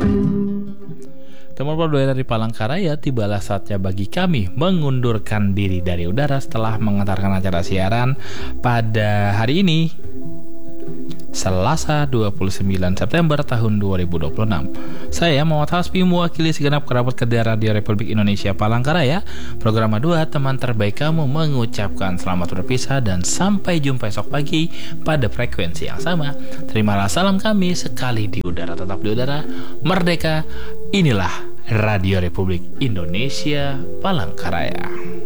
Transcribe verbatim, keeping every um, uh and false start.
Teman Udara dari Palangkaraya, tibalah saatnya bagi kami mengundurkan diri dari udara setelah mengantarkan acara siaran pada hari ini, Selasa dua puluh sembilan September tahun dua ribu dua puluh enam. Saya Muhammad Hasbi mewakili segenap kerabat kerja Radio Republik Indonesia Palangkaraya, Program dua teman terbaik kamu, mengucapkan selamat berpisah dan sampai jumpa esok pagi pada frekuensi yang sama. Terimalah salam kami sekali di udara, tetap di udara, merdeka. Inilah Radio Republik Indonesia Palangkaraya.